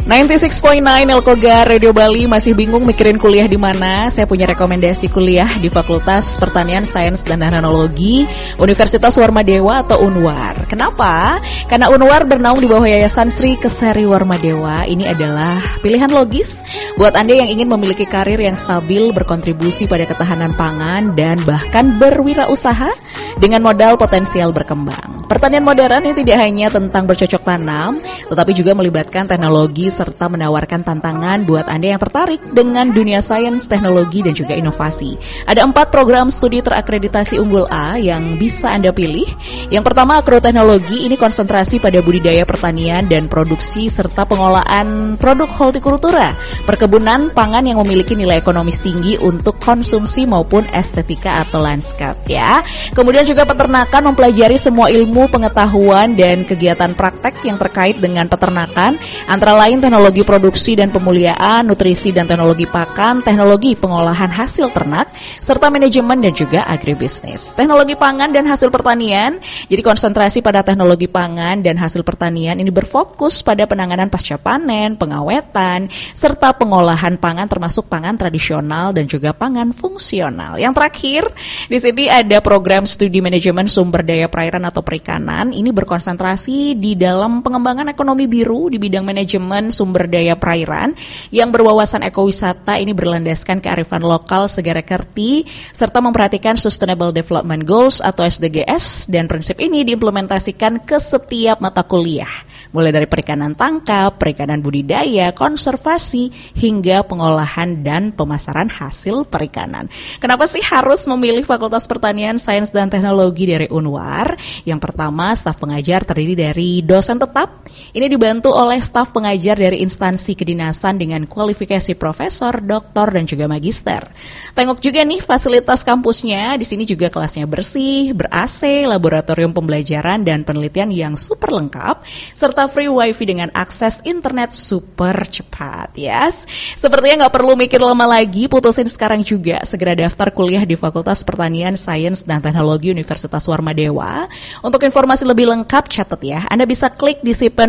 96.9 Elkoga Radio Bali. Masih bingung mikirin kuliah di mana? Saya punya rekomendasi kuliah di Fakultas Pertanian, Sains dan Teknologi Universitas Warmadewa atau Unwar. Kenapa? Karena Unwar bernaung di bawah Yayasan Sri Kesari Warmadewa. Ini adalah pilihan logis buat Anda yang ingin memiliki karir yang stabil, berkontribusi pada ketahanan pangan, dan bahkan berwirausaha dengan modal potensial berkembang. Pertanian modern ini tidak hanya tentang bercocok tanam, tetapi juga melibatkan teknologi serta menawarkan tantangan buat Anda yang tertarik dengan dunia sains, teknologi, dan juga inovasi. Ada 4 program studi terakreditasi unggul A yang bisa Anda pilih. Yang pertama, agroteknologi, ini konsentrasi pada budidaya pertanian dan produksi serta pengolahan produk hortikultura, perkebunan pangan yang memiliki nilai ekonomis tinggi untuk konsumsi maupun estetika atau landscape ya. Kemudian juga peternakan, mempelajari semua ilmu, pengetahuan, dan kegiatan praktek yang terkait dengan peternakan, antara lain teknologi produksi dan pemuliaan, nutrisi dan teknologi pakan, teknologi pengolahan hasil ternak, serta manajemen dan juga agribisnis. Teknologi pangan dan hasil pertanian, jadi konsentrasi pada teknologi pangan dan hasil pertanian ini berfokus pada penanganan pasca panen, pengawetan, serta pengolahan pangan termasuk pangan tradisional dan juga pangan fungsional. Yang terakhir, di sini ada program studi manajemen sumber daya perairan atau perikanan. Ini berkonsentrasi di dalam pengembangan ekonomi biru di bidang manajemen sumber daya perairan yang berwawasan ekowisata, ini berlandaskan kearifan lokal segara kerti serta memperhatikan Sustainable Development Goals atau SDGs, dan prinsip ini diimplementasikan ke setiap mata kuliah mulai dari perikanan tangkap, perikanan budidaya, konservasi hingga pengolahan dan pemasaran hasil perikanan. Kenapa sih harus memilih Fakultas Pertanian, Sains dan Teknologi dari Unwar? Yang pertama, staf pengajar terdiri dari dosen tetap. Ini dibantu oleh staf pengajar dari instansi kedinasan dengan kualifikasi profesor, doktor, dan juga magister. Tengok juga nih fasilitas kampusnya. Di sini juga kelasnya bersih, ber-AC, laboratorium pembelajaran dan penelitian yang super lengkap, serta free wifi dengan akses internet super cepat. Yes, sepertinya nggak perlu mikir lama lagi, putusin sekarang juga. Segera daftar kuliah di Fakultas Pertanian, Sains dan Teknologi Universitas Warmadewa. Untuk informasi lebih lengkap, catat ya, Anda bisa klik di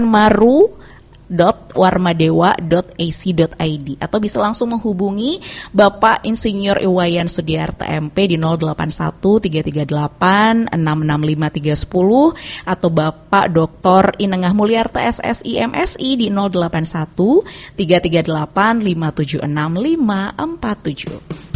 sipenmaru.warmadewa.ac.id atau bisa langsung menghubungi Bapak Insinyur Iwayan Sudiarta MP di 081 338 665310 atau Bapak Dr. Inengah Mulyarta SSI MSI di 081 338 576 547.